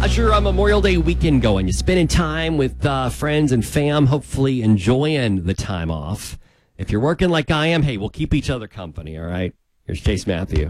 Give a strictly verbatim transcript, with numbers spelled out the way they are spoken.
How's your uh, Memorial Day weekend going? You spending time with uh, friends and fam, hopefully enjoying the time off. If you're working like I am, hey, we'll keep each other company, all right? Here's Chase Matthew.